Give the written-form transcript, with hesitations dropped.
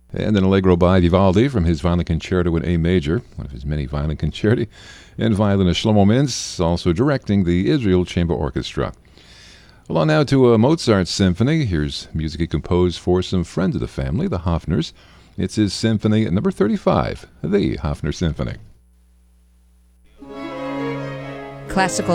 And an Allegro by Vivaldi from his Violin Concerto in A Major, one of his many violin concerti, and violinist Shlomo Mintz, also directing the Israel Chamber Orchestra. Well, on now to a Mozart symphony. Here's music he composed for some friends of the family, the Hofners. It's his symphony number 35, the Hofner Symphony. Classical